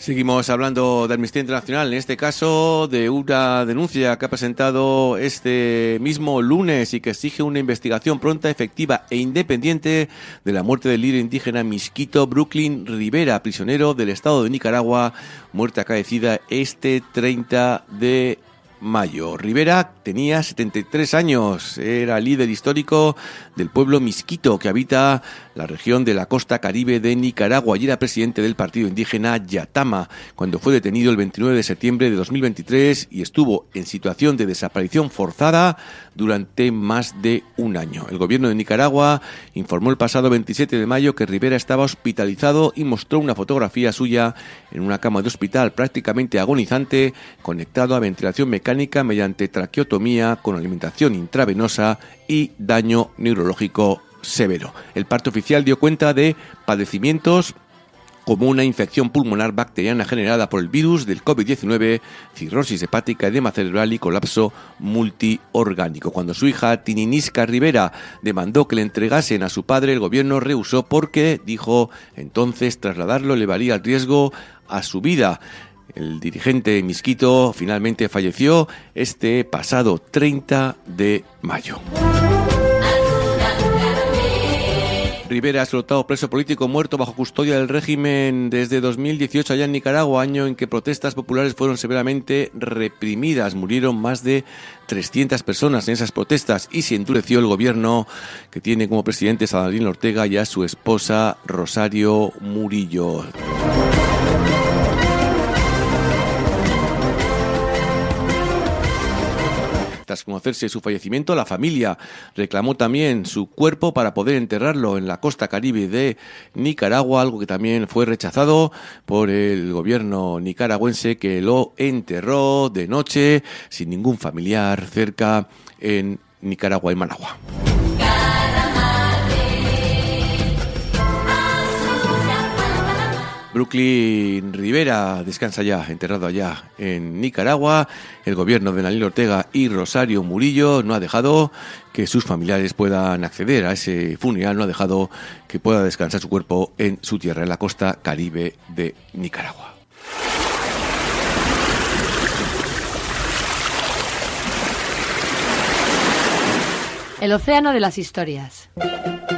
Seguimos hablando de Amnistía Internacional, en este caso de una denuncia que ha presentado este mismo lunes y que exige una investigación pronta, efectiva e independiente de la muerte del líder indígena Miskito Brooklyn Rivera, prisionero del Estado de Nicaragua, muerte acaecida este 30 de mayo. Rivera tenía 73 años, era líder histórico del pueblo Miskito que habita la región de la costa caribe de Nicaragua y era presidente del partido indígena Yatama cuando fue detenido el 29 de septiembre de 2023 y estuvo en situación de desaparición forzada durante más de un año. El gobierno de Nicaragua informó el pasado 27 de mayo que Rivera estaba hospitalizado y mostró una fotografía suya en una cama de hospital prácticamente agonizante, conectado a ventilación mecánica mediante traqueotomía con alimentación intravenosa y daño neurológico severo. El parte oficial dio cuenta de padecimientos como una infección pulmonar bacteriana generada por el virus del COVID-19, cirrosis hepática, edema cerebral y colapso multiorgánico. Cuando su hija Tininisca Rivera demandó que le entregasen a su padre, el gobierno rehusó porque, dijo, entonces trasladarlo elevaría el riesgo a su vida. El dirigente Miskito finalmente falleció este pasado 30 de mayo. Rivera es resultado preso político muerto bajo custodia del régimen desde 2018 allá en Nicaragua, año en que protestas populares fueron severamente reprimidas. Murieron más de 300 personas en esas protestas y se endureció el gobierno que tiene como presidentes a Daniel Ortega y a su esposa Rosario Murillo. Tras conocerse su fallecimiento, la familia reclamó también su cuerpo para poder enterrarlo en la costa caribe de Nicaragua, algo que también fue rechazado por el gobierno nicaragüense, que lo enterró de noche sin ningún familiar cerca en Nicaragua y Managua. Brooklyn Rivera descansa ya, enterrado allá en Nicaragua. El gobierno de Daniel Ortega y Rosario Murillo no ha dejado que sus familiares puedan acceder a ese funeral, no ha dejado que pueda descansar su cuerpo en su tierra, en la costa caribe de Nicaragua. El océano de las historias.